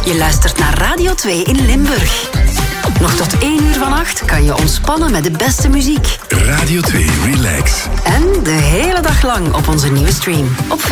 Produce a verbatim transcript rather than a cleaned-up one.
Je luistert naar Radio twee in Limburg. Nog tot één uur vannacht kan je ontspannen met de beste muziek. Radio twee Relax. En de hele dag lang op onze nieuwe stream op